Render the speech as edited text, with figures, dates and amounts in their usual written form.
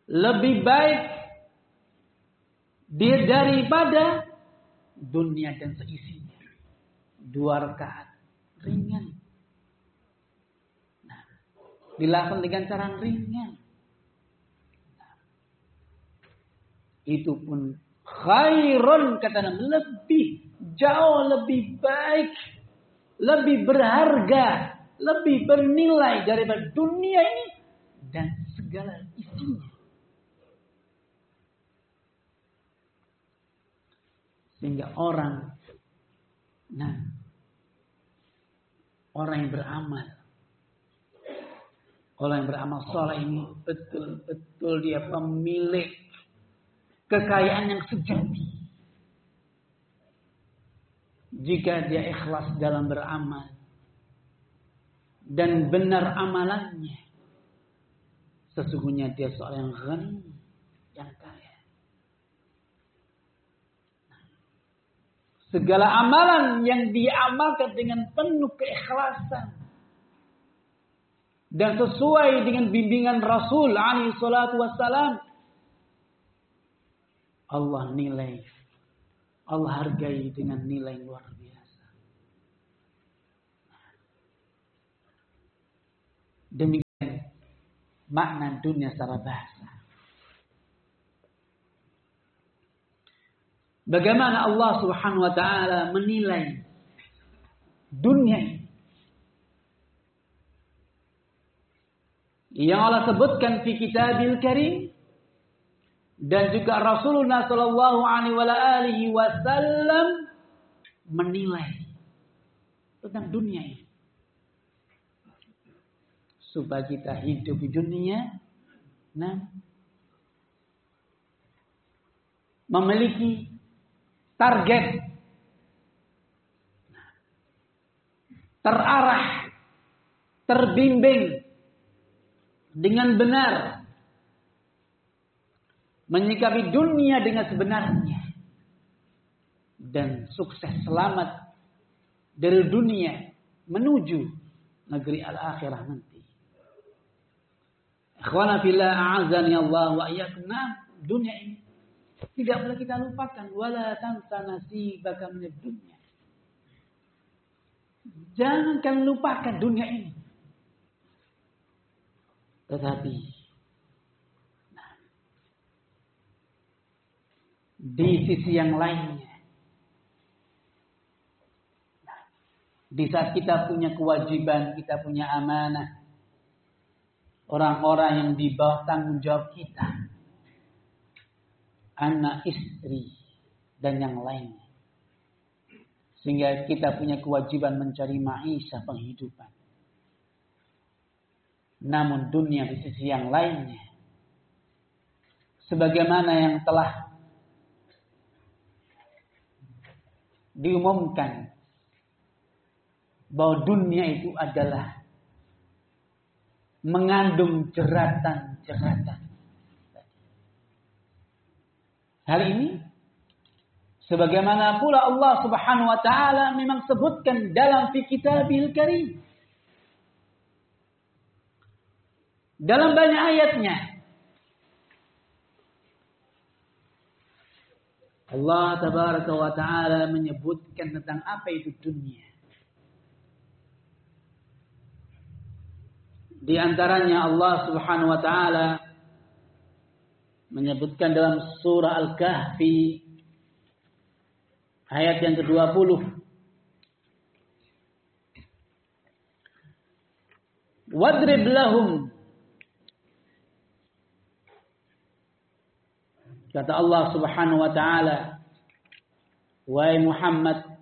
lebih baik dia daripada dunia dan seisinya. 2 rakaat ringan. Nah, dilakukan dengan cara ringan. Nah, itu pun khairun, kata Nabi, lebih jauh lebih baik, lebih berharga, lebih bernilai daripada dunia ini dan segala isinya. Sehingga orang yang beramal saleh ini betul-betul dia pemilik kekayaan yang sejati. Jika dia ikhlas dalam beramal dan benar amalannya, sesungguhnya dia seorang yang ghani, yang kaya. Segala amalan yang dia amalkan dengan penuh keikhlasan dan sesuai dengan bimbingan Rasul alaihi salatu wassalam, Allah nilai, Allah hargai dengan nilai luar biasa. Demikian makna dunia secara bahasa. Bagaimana Allah Subhanahu wa taala menilai dunia ini? Yang Allah sebutkan di Kitabil Karim dan juga Rasulullah sallallahu alaihi wasallam menilai tentang dunia ini. Supaya kita hidup di dunia memiliki target, terarah, terbimbing dengan benar, menyikapi dunia dengan sebenarnya, dan sukses selamat dari dunia menuju negeri al-akhirah nanti. Ikhwana fillah, a'azani Allah wa iyyakum. Dunia ini tidak boleh kita lupakan. Wala tansa nasibaka minad dunya. Jangan kalian lupakan dunia ini. Tetapi di sisi yang lainnya, di saat kita punya kewajiban, kita punya amanah, orang-orang yang di bawah tanggung jawab kita, anak, istri, dan yang lainnya. Sehingga kita punya kewajiban mencari maisha, penghidupan. Namun dunia di sisi yang lainnya, sebagaimana yang telah diumumkan, bahwa dunia itu adalah mengandung jeratan-jeratan. Hal ini sebagaimana pula Allah Subhanahu wa taala memang sebutkan dalam fi Kitabil Karim. Dalam banyak ayatnya Allah tabaraka wa taala menyebutkan tentang apa itu dunia. Di antaranya Allah Subhanahu wa taala menyebutkan dalam surah Al-Kahfi ayat yang ke-20. Wadrib lahum, kata Allah Subhanahu wa taala, wahai Muhammad,